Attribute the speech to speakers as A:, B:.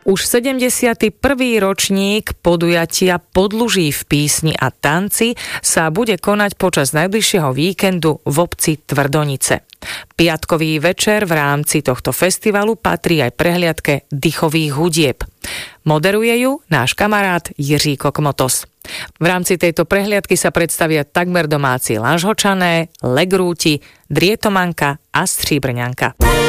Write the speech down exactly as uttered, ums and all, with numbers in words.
A: Už sedemdesiaty prvý ročník podujatia Podluží v písni a tanci sa bude konať počas najbližšieho víkendu v obci Tvrdonice. Piatkový večer v rámci tohto festivalu patrí aj prehliadke dýchových hudieb. Moderuje ju náš kamarát Jiří Kokmotos. V rámci tejto prehliadky sa predstavia takmer domáci Lanžhočané, Legrúti, Drietomanka a Stříbrňanka.